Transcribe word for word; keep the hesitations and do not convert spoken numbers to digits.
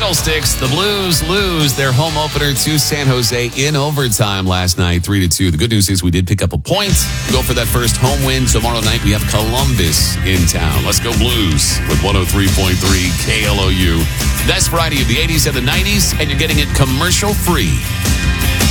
Fiddlesticks, the Blues lose their home opener to San Jose in overtime last night, three to two. The good news is we did pick up a point. Go for that first home win. Tomorrow night we have Columbus in town. Let's go Blues with one oh three point three K L O U. Best variety of the eighties and the nineties, and you're getting it commercial free.